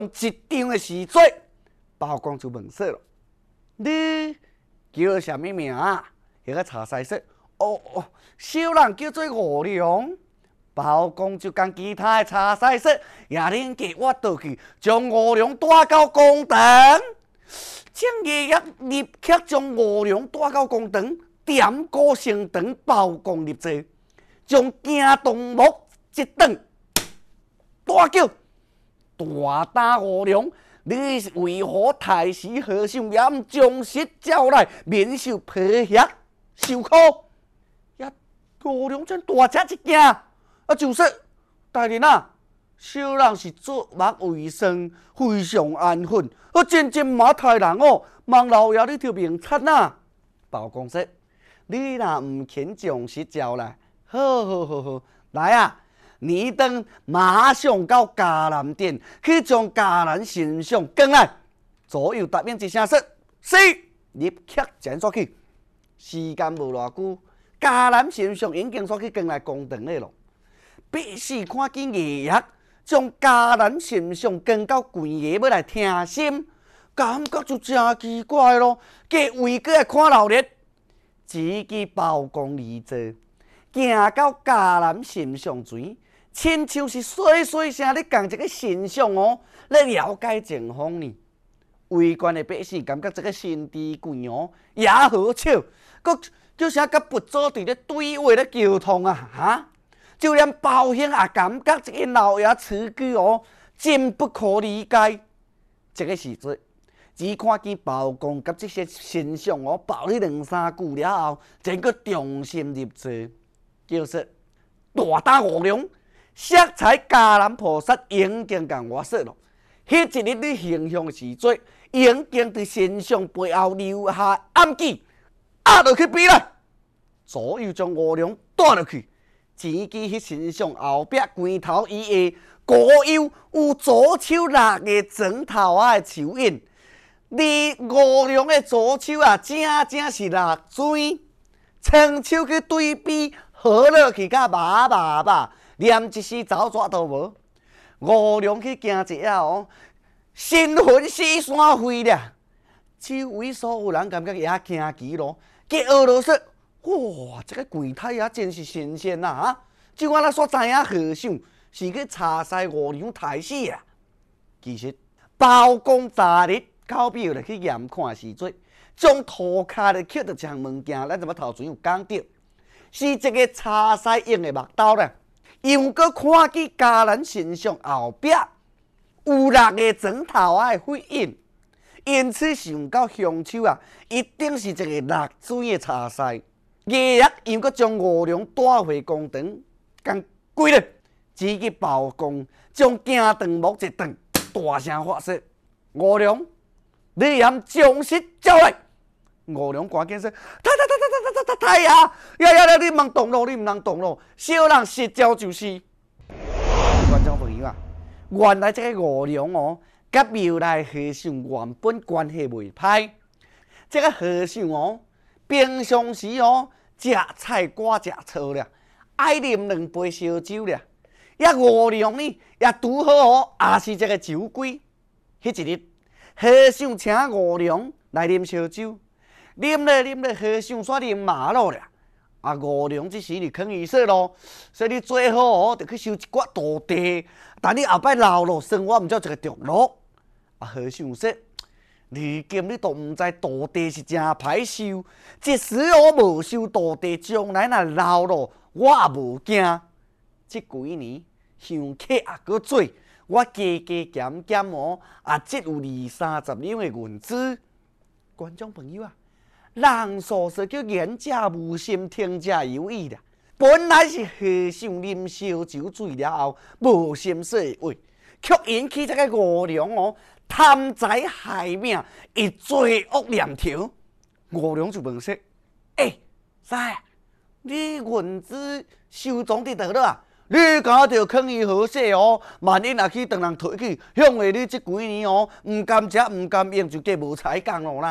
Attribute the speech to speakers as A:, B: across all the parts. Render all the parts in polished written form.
A: 一张的时阵，包公就问说了：“你叫什么名啊？”那个查西说：“哦，小人叫做吴良。”包公就跟其他的查西说：“也恁给我倒去，将吴良带到公堂。”正月夜立刻将吴良带到公堂，点歌升堂，包公入座，将惊动目一顿，大叫：“大胆吴良！你是为何太师和尚也唔将实招来，免受批吓受苦？”呀，吴良真大只一惊，就说：“大人啊，小人是做目为生，非常安分。真马太人哦，望老爷你条明察呐。”包公说：“你若唔肯将实招来，好，来啊！你等马上到迦南殿去将迦南神像供来。”左右答应一声说：“是。”立刻前出去。时间无偌久，迦南神像已经去供来公堂了咯。百姓看见爷爷将迦南神像供到官爷要来听审，感觉就真奇怪咯。计围过来看闹热，只见包公离座，行到迦南神像前，亲像是细细声咧讲一个神像哦，咧了解情况呢。围观的百姓感觉这个神智贵哦，也好笑，搁叫啥甲佛祖伫咧对话咧沟通啊哈！就连包兄也感觉这个老爷词句哦，真不可理解。这个时阵，只看见包公甲这些神像哦，抱了两三句了后，整个重心入座，叫说：“大胆无良！色彩迦南菩萨已经甲我说了，迄一日你形象时阵，已经伫神像背后留下暗记，压落去比来。”左右将吴良带落去。只见迄神像后壁关头以下，高有左手6个砖头仔的手印。你吴良的左手啊，正是6水，双手去对比，合落去甲麻，连一丝爪爪都无。吴良去行一下哦，神魂四散飞了。周围所有人感觉也惊奇咯，计俄罗斯。哇，这个柜台也真是新鲜呐！哈，就我那所知影和尚是去查西吴良太师啊。其实包公昨日到庙来去验看时阵，将涂骹的捡到一项物件，咱怎么头前有讲到，是一个查西用的木刀啦。又搁看见迦南神像后壁有6个砖头仔的血印，因此想到凶手啊，一定是一个6水的查西。夜夜又搁将吴良带回公堂，讲归了。只见包公将惊断目一断，大声发说：“吴良，你嫌将士招来！”吴良赶紧说：“太爷，呀！你唔能动咯，你唔能动咯，小人实招就是。”观众朋友啊，原来这个吴良哦，甲庙内和尚原本关系袂歹。这个和尚哦，平常时哦，食菜瓜食醋了，爱啉2杯烧酒了。吴良呢，也拄好哦，也是一个酒鬼。迄一日，和尚请吴良来啉烧酒，啉了，和尚煞啉麻了啦。吴良这时就劝伊说咯，说你最好哦，着去收一寡土地，等你后摆老了，生活毋则一个着落。和尚说：“如今你都毋知土地是真歹收，即使我无收土地，将来若老了，我也无惊。这几年乡客也搁做，我加减哦，积有20-30两的银子。”观众朋友啊，人所说叫言者无心，听者有意啦。本来是和尚啉烧酒醉了后，无心说话，却引起这个吴良哦贪财害命，一罪恶念头。吴良就问说：“师，你银子收藏伫倒了啊？你敢着坑伊好势哦？万一若去当人摕去，向下你这几年哦，唔甘食唔甘用，就计无彩工咯啦。”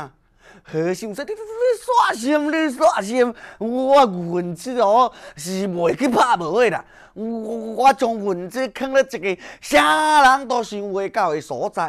A: 和尚说：“你煞心，我运气哦是袂去拍无的啦。我将运气囥咧一个啥人都想袂到的所在。